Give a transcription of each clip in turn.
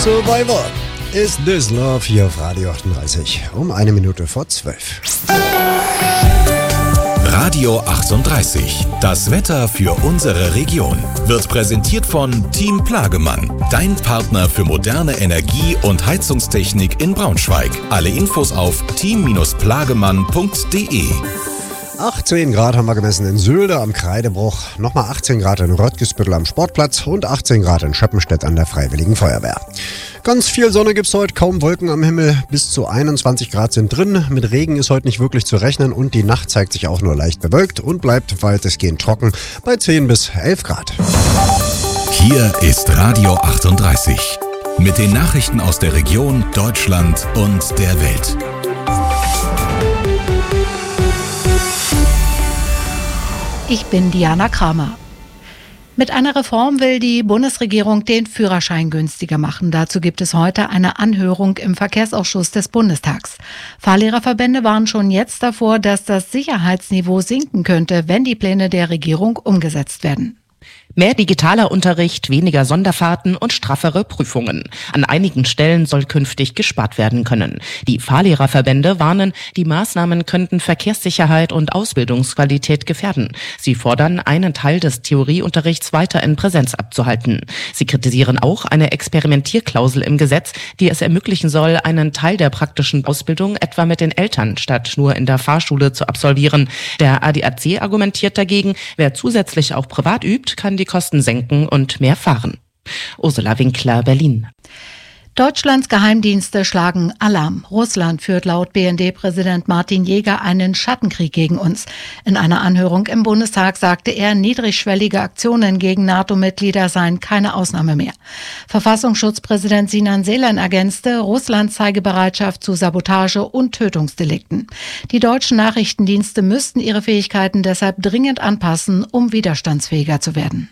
Survivor. Is This Love hier auf Radio 38 um 1:12. Radio 38. Das Wetter für unsere Region wird präsentiert von Team Plagemann, dein Partner für moderne Energie- und Heizungstechnik in Braunschweig. Alle Infos auf team-plagemann.de. 18 Grad haben wir gemessen in Sülde am Kreidebruch, nochmal 18 Grad in Röttgesbüttel am Sportplatz und 18 Grad in Schöppenstedt an der Freiwilligen Feuerwehr. Ganz viel Sonne gibt's heute, kaum Wolken am Himmel, bis zu 21 Grad sind drin. Mit Regen ist heute nicht wirklich zu rechnen und die Nacht zeigt sich auch nur leicht bewölkt und bleibt weitestgehend trocken bei 10 bis 11 Grad. Hier ist Radio 38 mit den Nachrichten aus der Region, Deutschland und der Welt. Ich bin Diana Kramer. Mit einer Reform will die Bundesregierung den Führerschein günstiger machen. Dazu gibt es heute eine Anhörung im Verkehrsausschuss des Bundestags. Fahrlehrerverbände warnen schon jetzt davor, dass das Sicherheitsniveau sinken könnte, wenn die Pläne der Regierung umgesetzt werden. Mehr digitaler Unterricht, weniger Sonderfahrten und straffere Prüfungen. An einigen Stellen soll künftig gespart werden können. Die Fahrlehrerverbände warnen, die Maßnahmen könnten Verkehrssicherheit und Ausbildungsqualität gefährden. Sie fordern, einen Teil des Theorieunterrichts weiter in Präsenz abzuhalten. Sie kritisieren auch eine Experimentierklausel im Gesetz, die es ermöglichen soll, einen Teil der praktischen Ausbildung etwa mit den Eltern statt nur in der Fahrschule zu absolvieren. Der ADAC argumentiert dagegen, wer zusätzlich auch privat übt, kann die Kosten senken und mehr fahren. Ursula Winkler, Berlin. Deutschlands Geheimdienste schlagen Alarm. Russland führt laut BND-Präsident Martin Jäger einen Schattenkrieg gegen uns. In einer Anhörung im Bundestag sagte er, niedrigschwellige Aktionen gegen NATO-Mitglieder seien keine Ausnahme mehr. Verfassungsschutzpräsident Sinan Seylan ergänzte, Russland zeige Bereitschaft zu Sabotage und Tötungsdelikten. Die deutschen Nachrichtendienste müssten ihre Fähigkeiten deshalb dringend anpassen, um widerstandsfähiger zu werden.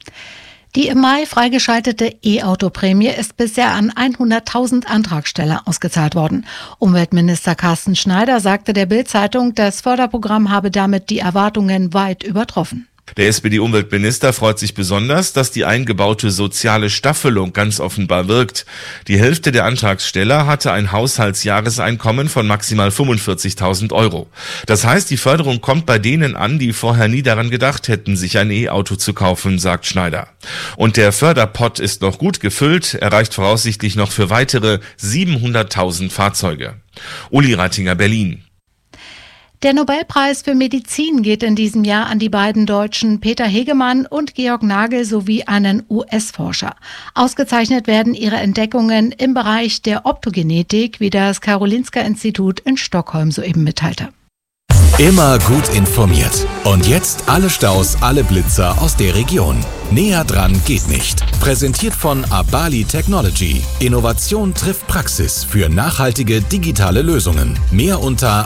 Die im Mai freigeschaltete E-Auto-Prämie ist bisher an 100.000 Antragsteller ausgezahlt worden. Umweltminister Carsten Schneider sagte der Bild-Zeitung, das Förderprogramm habe damit die Erwartungen weit übertroffen. Der SPD-Umweltminister freut sich besonders, dass die eingebaute soziale Staffelung ganz offenbar wirkt. Die Hälfte der Antragsteller hatte ein Haushaltsjahreseinkommen von maximal 45.000 €. Das heißt, die Förderung kommt bei denen an, die vorher nie daran gedacht hätten, sich ein E-Auto zu kaufen, sagt Schneider. Und der Förderpott ist noch gut gefüllt, er reicht voraussichtlich noch für weitere 700.000 Fahrzeuge. Uli Reitinger, Berlin. Der Nobelpreis für Medizin geht in diesem Jahr an die beiden Deutschen Peter Hegemann und Georg Nagel sowie einen US-Forscher. Ausgezeichnet werden ihre Entdeckungen im Bereich der Optogenetik, wie das Karolinska-Institut in Stockholm soeben mitteilte. Immer gut informiert. Und jetzt alle Staus, alle Blitzer aus der Region. Näher dran geht nicht. Präsentiert von Abali Technology. Innovation trifft Praxis für nachhaltige digitale Lösungen. Mehr unter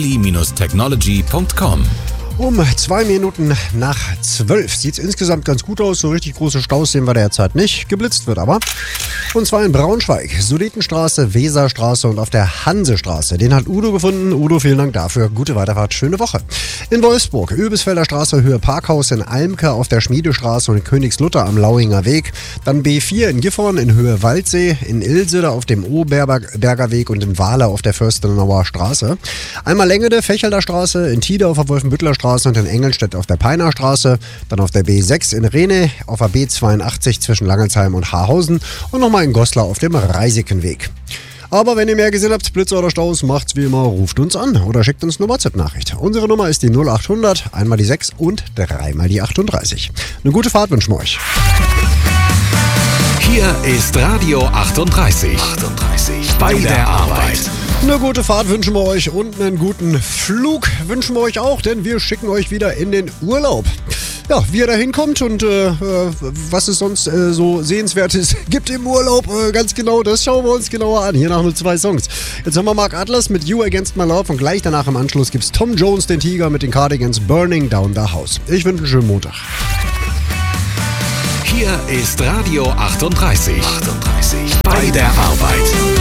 abali-technology.com. Um 2 Minuten nach 12 sieht es insgesamt ganz gut aus. So richtig große Staus sehen wir derzeit nicht. Geblitzt wird aber. Und zwar in Braunschweig, Sudetenstraße, Weserstraße und auf der Hansestraße. Den hat Udo gefunden. Udo, vielen Dank dafür. Gute Weiterfahrt, schöne Woche. In Wolfsburg, Öbisfelder Straße, Höhe Parkhaus, in Almke auf der Schmiedestraße und in Königslutter am Lauinger Weg. Dann B4 in Gifhorn in Höhe Waldsee, in Ilsede auf dem Oberberger Weg und in Wahle auf der Fürstenauer Straße. Einmal Längede, Fechelder Straße, in Tide auf der Wolfenbüttler Straße und in Engelstedt auf der Peiner Straße, dann auf der B6 in Rehne, auf der B82 zwischen Langelsheim und Haarhausen und nochmal in Goslar auf dem Reisikenweg. Aber wenn ihr mehr gesehen habt, Blitze oder Staus, macht's wie immer, ruft uns an oder schickt uns eine WhatsApp-Nachricht. Unsere Nummer ist die 0800, einmal die 6 und dreimal die 38. Eine gute Fahrt wünschen wir euch. Hier ist Radio 38. Bei der Arbeit. Eine gute Fahrt wünschen wir euch und einen guten Flug wünschen wir euch auch, denn wir schicken euch wieder in den Urlaub. Ja, wie ihr da hinkommt und was es sonst so Sehenswertes gibt im Urlaub, ganz genau, das schauen wir uns genauer an. Hier nach nur 2 Songs. Jetzt haben wir Mark Atlas mit You Against My Love und gleich danach im Anschluss gibt's Tom Jones, den Tiger, mit den Cardigans Burning Down the House. Ich wünsche einen schönen Montag. Hier ist Radio 38. Bei der Arbeit.